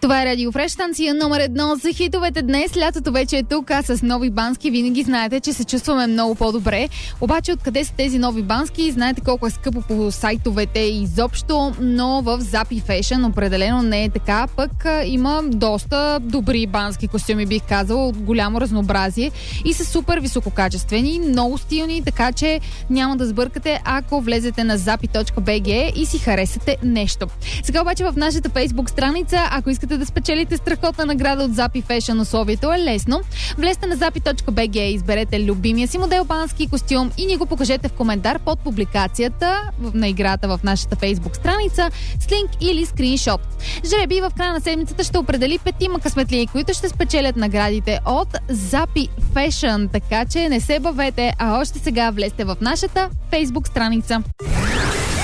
Това е Радио Фреш, станция номер 1 за хитовете днес. Лятото вече е тук, а с нови бански винаги знаете, че се чувстваме много по-добре. Обаче откъде са тези нови бански? Знаете колко е скъпо по сайтовете изобщо, но в Запи Fashion определено не е така. Пък има доста добри бански костюми, бих казала, от голямо разнообразие и са супер висококачествени, много стилни, така че няма да сбъркате, ако влезете на zapi.bg и си харесате нещо. Сега обаче в нашата Facebook страница, ако искате да спечелите страхотна награда от Запи Fashion, условието е лесно. Влезте на zapi.bg, изберете любимия си модел бански костюм и ни го покажете в коментар под публикацията на играта в нашата Facebook страница с линк или скриншот. Жреби в края на седмицата ще определи 5 късметлии, които ще спечелят наградите от Запи Fashion, така че не се бавете, а още сега влезте в нашата Facebook страница.